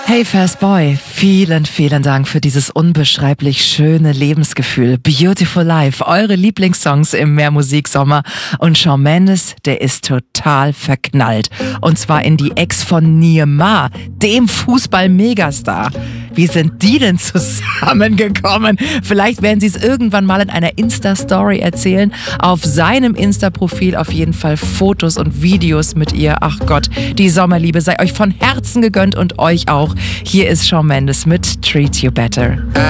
Hey Fast Boy, vielen, vielen Dank für dieses unbeschreiblich schöne Lebensgefühl. Beautiful Life, eure Lieblingssongs im Mehrmusiksommer. Und Shawn Mendes, der ist total verknallt. Und zwar in die Ex von Neymar, dem Fußball-Megastar. Wie sind die denn zusammengekommen? Vielleicht werden sie es irgendwann mal in einer Insta-Story erzählen. Auf seinem Insta-Profil auf jeden Fall Fotos und Videos mit ihr. Ach Gott, die Sommerliebe sei euch von Herzen gegönnt und euch auch. Hier ist Shawn Mendes mit Treat You Better.